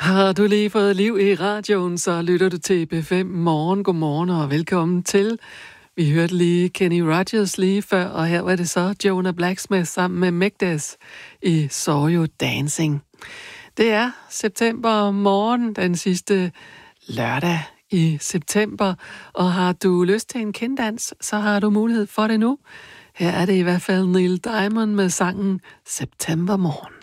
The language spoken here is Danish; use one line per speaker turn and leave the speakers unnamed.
Har du lige fået liv i radioen, så lytter du til B5 Morgen. Godmorgen og velkommen til. Vi hørte lige Kenny Rogers lige før, og her var det så Jonah Blacksmith sammen med Megdes i Saw You Dancing. Det er september morgen, den sidste lørdag i september, og har du lyst til en kinddans, så har du mulighed for det nu. Her er det i hvert fald Neil Diamond med sangen September Morgen.